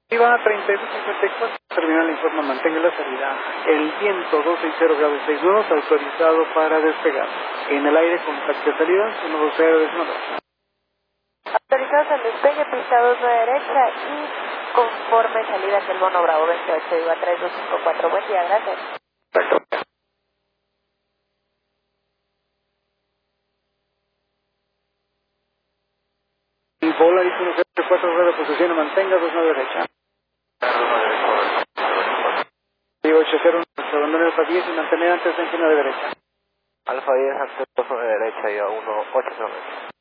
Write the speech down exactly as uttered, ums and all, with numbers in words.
Iba a treinta y dos cincuenta y cuatro, terminal el informe, mantenga la salida. El viento doscientos sesenta grados seis nudos, autorizado para despegar. En el aire, contacto de salida, uno dos cero nueve. Autorizados al despegue, pista dos nueve derecha y conforme salida del bono Bravo veintiocho, iba tres dos cinco cuatro. Buen día, gracias. Perfecto. Y Polaris uno cero cuatro, rueda posición, mantenga dos nueve derecha. Y ocho cero uno, se abandona Alfa diez y mantener antes veintinueve derecha. Alfa diez, antes dos nueve derecha y a uno ocho cero.